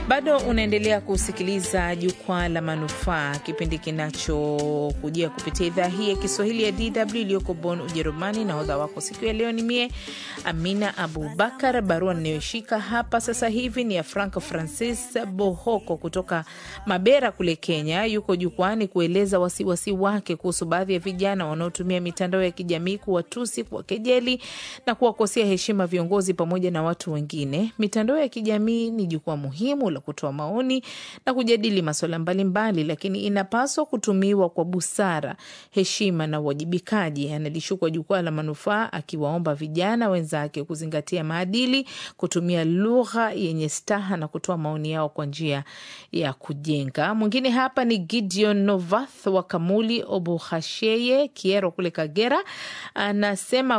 Bado unaendelea kusikiliza Jukwaa la Manufaa, kipindi kinachokujia kupitia idhaa hii ya Kiswahili ya DW iliyoko Bonn, Ujerumani, na hodha wako siku ya leo ni mie Amina Abubakar. Barua ninayoshika hapa sasa hivi ni ya Franco Francis Bohoko kutoka Mabera kule Kenya. Yuko jukwani kueleza wasiwasi wake kuhusu baadhi ya vijana wanaotumia mitandao ya kijamii kuwatusi, kuwakejeli na kuwakosea heshima viongozi pamoja na watu wengine. Mitandao ya kijamii ni jukwaa muhimu la kutoa maoni na kujadili masuala mbalimbali, lakini inapaswa kutumiwa kwa busara, heshima na uwajibikaji. Analishukwa Jukwaa la Manufaa akiwaomba vijana wenzake kuzingatia maadili, kutumia lugha yenye staha na kutoa maoni yao kwa njia ya kujenga. Mwingine hapa ni Gideon Novath wa Kamuli Obuhasheye Kiero kule Kagera. Anasema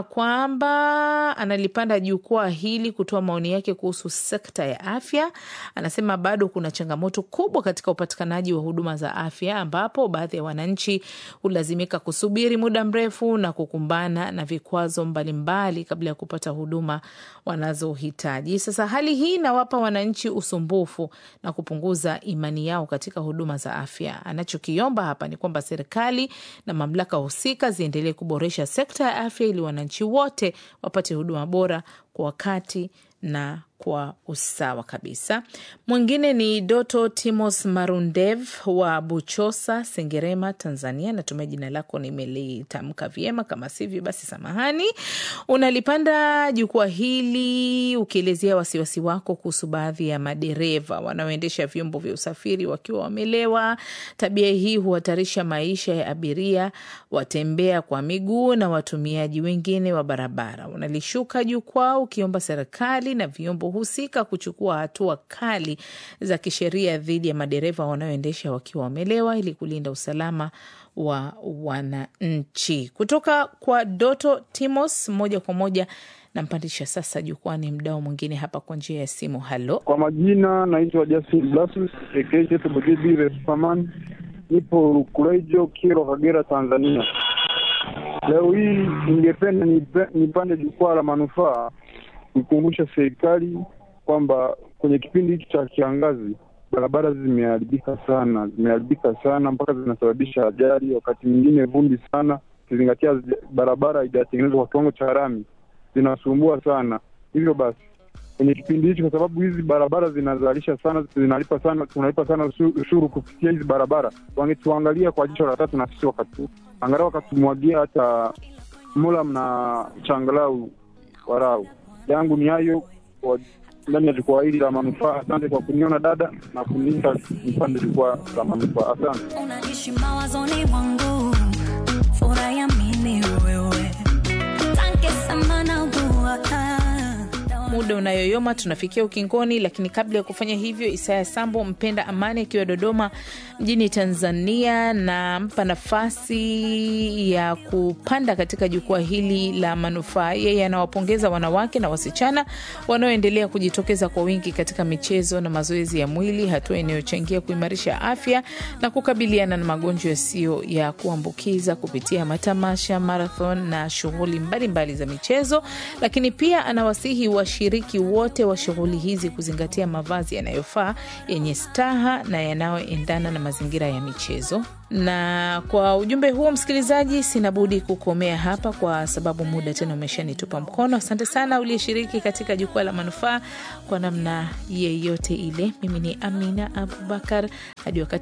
kwamba analipanda jukwaa hili kutoa maoni yake kuhusu sekta ya afya. Anasema bado kuna changamoto kubwa katika upatikanaji wa huduma za afya, ambapo baadhi ya wananchi hulazimika kusubiri muda mrefu na kukumbana na vikwazo mbalimbali kabla ya kupata huduma wanazohitaji. Sasa hali hii inawapa wananchi usumbufu na kupunguza imani yao katika huduma za afya. Anachokiomba hapa ni kwamba serikali na mamlaka husika ziendelee kuboresha sekta ya afya ili wananchi wote wapate huduma bora kwa wakati na kwa usawa kabisa. Mwingine ni Doto Timos Marundev wa Buchosa, Sengerema, Tanzania. Natumai jina lako nimelitamka vyema, kama sivyo basi samahani. Unalipanda jukwaa hili ukielezea wasiwasi wako kuhusu baadhi ya madereva wanaoendesha vyombo vya usafiri wakiwa wamelewa. Tabia hii huhatarisha maisha ya abiria, watembea kwa miguu na watumiaji wengine wa barabara. Unalishuka jukwaa ukiomba serikali na vyombo husika kuchukua hatua kali za kisheria dhidi ya madereva wanaoendesha wakiwa wamelewa ili kulinda usalama wa wananchi. Kutoka kwa Doto Timos, moja kwa moja nampandisha sasa jukwani mdau mwingine hapa kwa njia ya simu. Halo. Kwa majina naitwa Justin Blasus, AKA Bugedi Respaman. Nipo Rukulejo, Kiero, Kagera, Tanzania. Leo hii ningependa nipande Jukwaa la Manufaa kukumbusha serikali kwamba kwenye kipindi hiki cha kiangazi barabara zimeharibika sana mpaka zinasababisha ajali, wakati mwingine vumbi sana, kizingatia barabara haijatengenezwa kwa kiwango cha lami, zinasumbua sana. Hivyo basi kwenye kipindi hichi, kwa sababu hizi barabara zinazalisha sana, tunalipa sana ushuru kupitia hizi barabara, wangetuangalia kwa jicho la tatu na sisi wakatumwagia hata mula na changalau warau. Yangu ni hayo ndani ya jukwaa hili la manufaa. Asante kwa kuniona dada na kuniita nipande jukwaa la manufaa. Asante. Unaishi mawazoni mwangu, furaha ya mimi wewe. Thank you sana dua. Muda unayoyoma, tunafikia ukingoni, lakini kabla ya kufanya hivyo, Isaya Sambo mpenda amani akiwa Dodoma mjini Tanzania, na mpa nafasi ya kupanda katika jukwaa hili la manufaa. Yeye anawapongeza wanawake na wasichana wanaoendelea kujitokeza kwa wingi katika michezo na mazoezi ya mwili, hatua inayochangia kuimarisha afya na kukabiliana na magonjwa yasiyo ya kuambukiza kupitia matamasha, marathon na shughuli mbalimbali za michezo. Lakini pia anawasihi washiriki wote wa shughuli hizi kuzingatia mavazi yanayofaa, yenye staha na yanayoendana na mazingira ya michezo. Na kwa ujumbe huo, msikilizaji, sina budi kukomea hapa kwa sababu muda tena umeshanitupa mkono. Asante sana uliyeshiriki katika jukwaa la manufaa kwa namna yeyote ile. Mimi ni Amina Abubakar, hadi wakati